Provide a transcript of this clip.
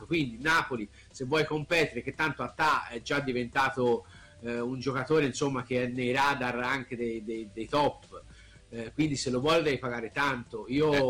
pagato. Quindi Napoli, se vuoi competere, che tanto Attà è già diventato un giocatore insomma che è nei radar anche dei top, quindi se lo vuole devi pagare tanto. Io